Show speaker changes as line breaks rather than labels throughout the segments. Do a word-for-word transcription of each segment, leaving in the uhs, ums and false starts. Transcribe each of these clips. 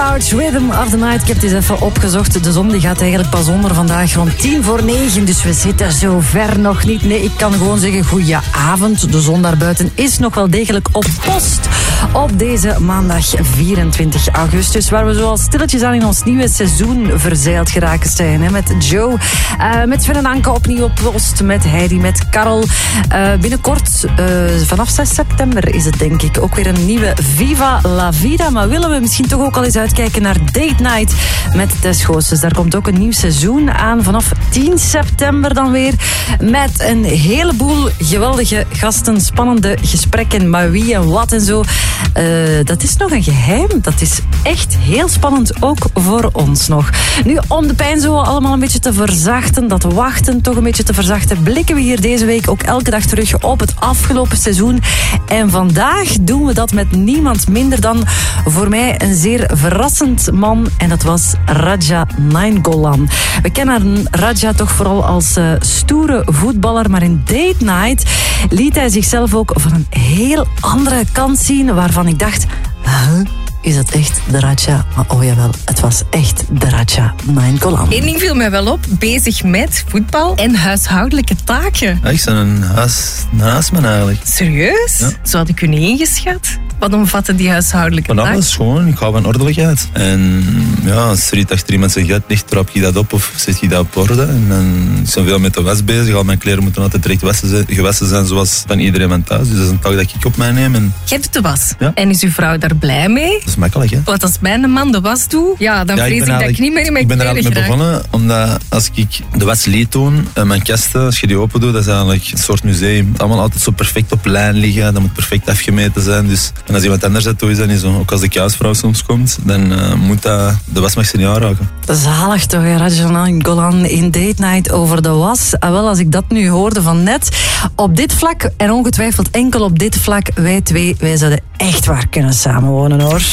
Crouch, Rhythm of the Night. Ik heb het eens even opgezocht. De zon die gaat eigenlijk pas onder vandaag rond tien voor negen. Dus we zitten zo ver nog niet. Nee, ik kan gewoon zeggen goedenavond. De zon daarbuiten is nog wel degelijk op post. Op deze maandag vierentwintig augustus. Waar we zoal stilletjes aan in ons nieuwe seizoen verzeild geraken zijn. Hè? Met Joe, uh, met Sven en Anke opnieuw op post. Met Heidi, met Karel. Uh, binnenkort, uh, vanaf zes september is het denk ik ook weer een nieuwe Viva la Vida. Maar willen we misschien toch ook al eens uitkijken naar Date Night met Tess Goossens. Daar komt ook een nieuw seizoen aan vanaf tien september dan weer. Met een heleboel geweldige gasten, spannende gesprekken. Maar wie en wat en zo. Uh, dat is nog een geheim. Dat is echt heel spannend, ook voor ons nog. Nu, om de pijn zo allemaal een beetje te verzachten, dat wachten toch een beetje te verzachten, blikken we hier deze week ook elke dag terug op het afgelopen seizoen. En vandaag doen we dat met niemand minder dan voor mij een zeer verrassend man. En dat was Radja Nainggolan. We kennen Radja toch vooral als uh, stoere voetballer, maar in Date Night liet hij zichzelf ook van een heel andere kant zien, waarvan ik dacht, huh? Is het echt de Radja? Maar oh jawel, het was echt de Radja Nainggolan.
Eén ding viel mij wel op. Bezig met voetbal en huishoudelijke taken.
Ja, ik ben een, huis, een huisman eigenlijk.
Serieus? Ja. Zo had ik u niet ingeschat. Wat omvatten die huishoudelijke
van
taken?
alles gewoon. Ik hou van ordelijkheid. En ja, als er iets achter iemand zijn gat ligt, trap je dat op of zet je dat op orde. En dan ik ben veel met de was bezig. Al mijn kleren moeten altijd direct wassen zijn, gewassen zijn, zoals van iedereen van thuis. Dus dat is een taak dat ik op mij neem. En...
Jij doet de was.
Ja.
En is uw vrouw daar blij mee?
Dat is makkelijk, hè?
Want als mijn man de was doet, ja, dan
ja,
vrees ik, ik dat ik niet meer in mijn
Ik ben er
kleren
eigenlijk mee begonnen, omdat als ik de was liet doen, en mijn kasten, als je die open doet, dat is eigenlijk een soort museum. Het allemaal altijd zo perfect op lijn liggen, dat moet perfect afgemeten zijn. Dus, en als iemand anders dat doet, is dat niet zo. Ook als de kuisvrouw soms komt, dan uh, moet dat, de was mag ze niet aanraken.
Zalig toch, Radja Nainggolan in Date Night over de was. En wel, als ik dat nu hoorde van net, op dit vlak, en ongetwijfeld enkel op dit vlak, wij twee, wij zouden echt waar kunnen samenwonen, hoor.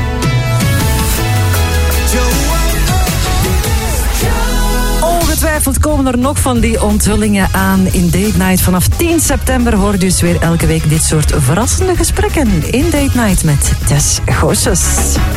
Ongetwijfeld komen er nog van die onthullingen aan in Date Night. Vanaf tien september hoort dus weer elke week dit soort verrassende gesprekken in Date Night met Tess Goossens.